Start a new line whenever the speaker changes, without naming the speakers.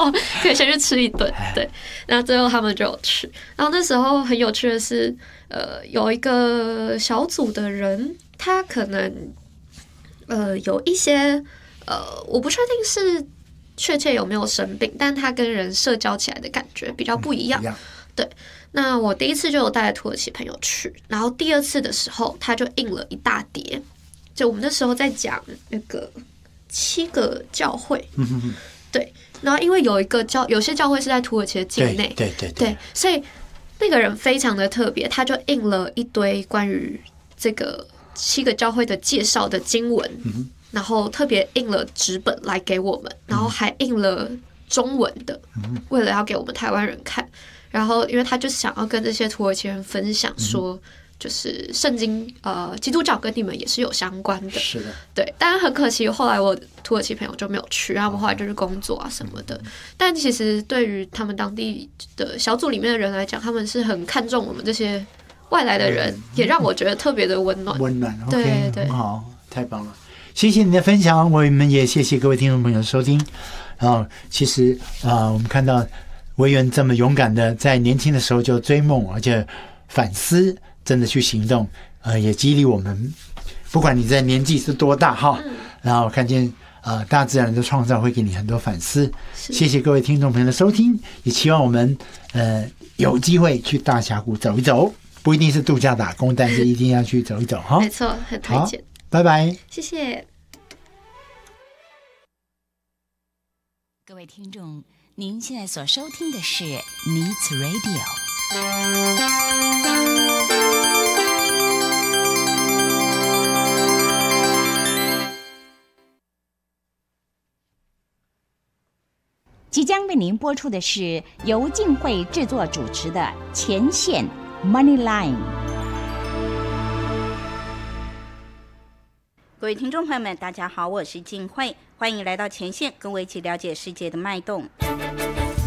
后可以先去吃一顿。对，然后最后他们就有去。然后那时候很有趣的是，有一个小组的人，他可能有一些我不确定是确切有没有生病，但他跟人社交起来的感觉比较不一样。对，那我第一次就有带土耳其朋友去，然后第二次的时候他就印了一大叠，就我们那时候在讲那个7个教会，对，然后因为有些教会是在土耳其的境内，对，所以那个人非常的特别，他就印了一堆关于这个7个教会的介绍的经文，然后特别印了纸本来给我们，然后还印了中文的，为了要给我们台湾人看。然后，因为他就想要跟这些土耳其人分享说，就是圣经，基督教跟你们也是有相关的。
是的，
对。但是很可惜，后来我土耳其朋友就没有去，他们后来就是工作啊什么的。但其实对于他们当地的小组里面的人来讲，他们是很看重我们这些外来的人，也让我觉得特别的温暖。
温暖
，OK，
很好，太棒了。谢谢你的分享，我们也谢谢各位听众朋友的收听。然后，其实我们看到维园这么勇敢的在年轻的时候就追梦，而且反思，真的去行动，也激励我们。不管你在年纪是多大哈，然后看见大自然的创造会给你很多反思。谢谢各位听众朋友的收听，也期望我们有机会去大峡谷走一走，不一定是度假打工，但是一定要去走一走哈。
没错，很推荐。
拜拜，
谢谢
各位听众。您现在所收听的是 Needs Radio。即将为您播出的是由静慧制作主持的《前线 Money Line》。
各位听众朋友们，大家好，我是静慧，欢迎来到前线，跟我一起了解世界的脉动。